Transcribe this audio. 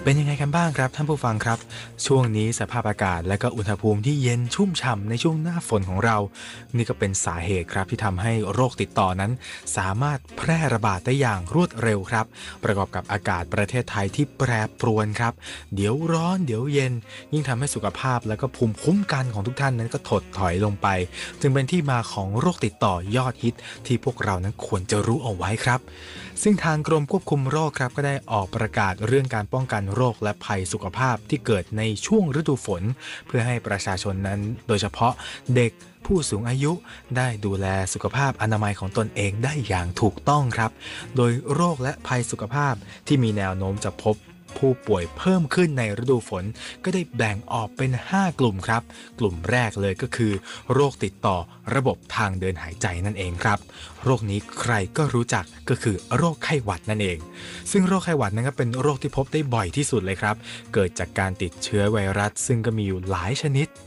เป็นยังไงกันบ้างครับท่านผู้ฟังครับช่วงนี้สภาพอากาศและก็อุณหภูมิที่เย็นชุ่มฉ่ำในช่วงหน้าฝนของเรานี่ก็เป็นสาเหตุครับที่ทำให้โรคติดต่อนั้นสามารถแพร่ระบาดได้อย่างรวดเร็วครับประกอบกับอากาศประเทศไทยที่แปรปรวนครับเดี๋ยวร้อนเดี๋ยวเย็นยิ่งทำให้สุขภาพและก็ภูมิคุ้มกันของทุกท่านนั้นก็ถดถอยลงไปจึงเป็นที่มาของโรคติดต่อยอดฮิตที่พวกเรานั้นควรจะรู้เอาไว้ครับซึ่งทางกรมควบคุมโรคครับก็ได้ออกประกาศเรื่องการป้องกันโรคและภัยสุขภาพที่เกิดในช่วงฤดูฝนเพื่อให้ประชาชนนั้นโดยเฉพาะเด็กผู้สูงอายุได้ดูแลสุขภาพอนามัยของตนเองได้อย่างถูกต้องครับโดยโรคและภัยสุขภาพที่มีแนวโน้มจะพบผู้ป่วยเพิ่มขึ้นในฤดูฝนก็ได้แบ่งออกเป็น5กลุ่มครับกลุ่มแรกเลยก็คือโรคติดต่อระบบทางเดินหายใจนั่นเองครับโรคนี้ใครก็รู้จักก็คือโรคไข้หวัดนั่นเองซึ่งโรคไข้หวัดนั้นก็เป็นโรคที่พบได้บ่อยที่สุดเลยครับเกิดจากการติดเชื้อไวรัสซึ่งก็มีอยู่หลายชนิด